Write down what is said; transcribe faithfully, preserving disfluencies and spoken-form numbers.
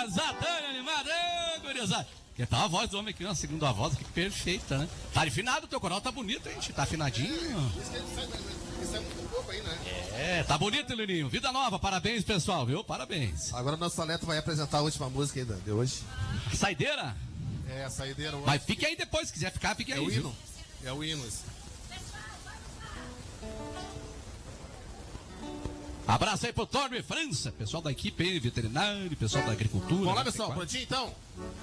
gurizada, Tânia animada, ê, gurizada. Que tal a voz do homem aqui, uma segunda voz, que perfeita, né? Tá afinado, teu coral tá bonito, hein? Tá afinadinho. Isso é muito pouco aí, né? É, tá bonito, Lininho. Vida nova, parabéns, pessoal, viu? Parabéns. Agora o nosso Aleto vai apresentar a última música ainda de hoje. Saideira? É, a saideira hoje. Mas fique aí depois, se quiser ficar, fique É aí. o viu? hino. É o hino esse. Abraço aí pro Torme França, pessoal da equipe aí, veterinário, pessoal da agricultura. Vamos lá, pessoal, prontinho então?